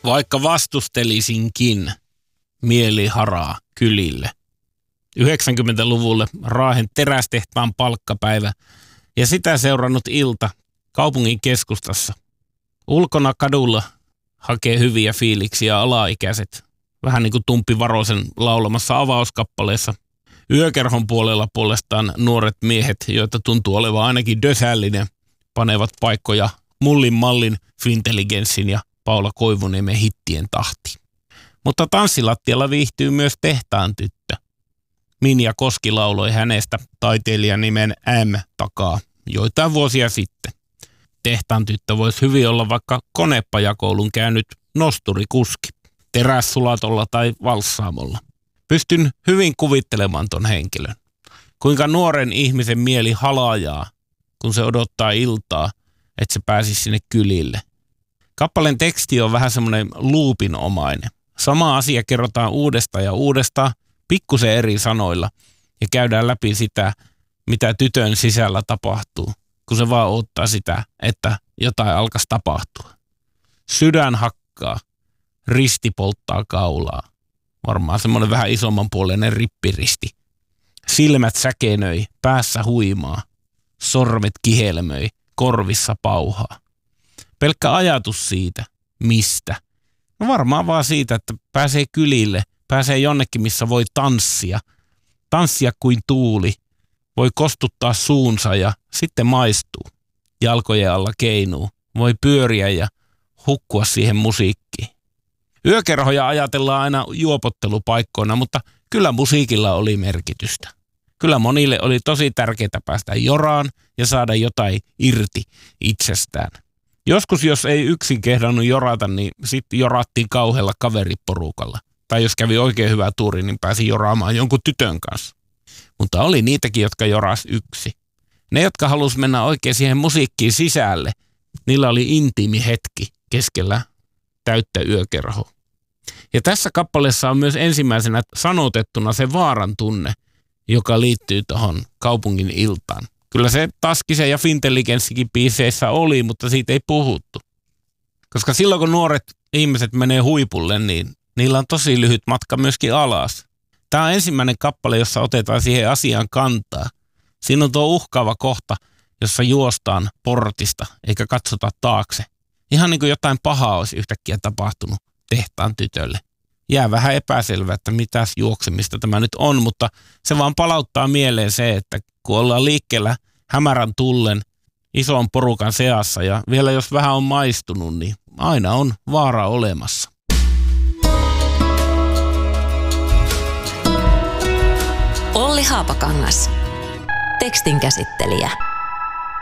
Vaikka vastustelisinkin, mieli haraa kylille. 90-luvulle Raahen terästehtaan palkkapäivä ja sitä seurannut ilta kaupungin keskustassa. Ulkona kadulla hakee hyviä fiiliksiä alaikäiset. Vähän niin kuin Tumppi Varosen laulamassa avauskappaleessa. Yökerhon puolella puolestaan nuoret miehet, joita tuntuu olevan ainakin dösällinen, panevat paikkoja Mullin Mallin, Fintelligenssin ja Paula Koivuniemen hittien tahtiin. Mutta tanssilattialla viihtyy myös tehtaan tyttö. Minja Koski lauloi hänestä taiteilijan nimen M takaa joitain vuosia sitten. Tehtaan tyttö voisi hyvin olla vaikka konepajakoulun käynyt nosturikuski, terässulatolla tai valssaamolla. Pystyn hyvin kuvittelemaan ton henkilön. Kuinka nuoren ihmisen mieli halajaa, kun se odottaa iltaa, että se pääsisi sinne kylille. Kappaleen teksti on vähän semmoinen luupinomainen. Sama asia kerrotaan uudestaan ja uudestaan, pikkusen eri sanoilla, ja käydään läpi sitä, mitä tytön sisällä tapahtuu, kun se vaan odottaa sitä, että jotain alkaisi tapahtua. Sydän hakkaa, risti polttaa kaulaa. Varmaan semmoinen vähän isommanpuoleinen rippiristi. Silmät säkenöi, päässä huimaa, sormet kihelmöi, korvissa pauhaa. Pelkkä ajatus siitä, mistä. No varmaan vaan siitä, että pääsee kylille, pääsee jonnekin, missä voi tanssia. Tanssia kuin tuuli, voi kostuttaa suunsa ja sitten maistuu. Jalkojen alla keinuu, voi pyöriä ja hukkua siihen musiikkiin. Yökerhoja ajatellaan aina juopottelupaikkoina, mutta kyllä musiikilla oli merkitystä. Kyllä monille oli tosi tärkeää päästä joraan ja saada jotain irti itsestään. Joskus, jos ei yksin kehdannut jorata, niin sitten jorattiin kauhealla kaveriporukalla. Tai jos kävi oikein hyvä tuuri, niin pääsi joraamaan jonkun tytön kanssa. Mutta oli niitäkin, jotka joras yksi. Ne, jotka halusi mennä oikein siihen musiikkiin sisälle, niillä oli intiimi hetki keskellä täyttä yökerhoa. Ja tässä kappaleessa on myös ensimmäisenä sanotettuna se vaaran tunne, joka liittyy tuohon kaupungin iltaan. Kyllä se Taskisen ja Fintelligenssikin biiseissä oli, mutta siitä ei puhuttu. Koska silloin kun nuoret ihmiset menee huipulle, niin niillä on tosi lyhyt matka myöskin alas. Tämä on ensimmäinen kappale, jossa otetaan siihen asiaan kantaa. Siinä on tuo uhkaava kohta, jossa juostaan portista eikä katsota taakse. Ihan niin kuin jotain pahaa olisi yhtäkkiä tapahtunut tehtaan tytölle. Jää vähän epäselvää, että mitäs juoksemista tämä nyt on, mutta se vaan palauttaa mieleen se, että kun ollaan liikkeellä hämärän tullen ison porukan seassa ja vielä jos vähän on maistunut, niin aina on vaara olemassa. Olli Haapakangas, tekstin käsittelijä.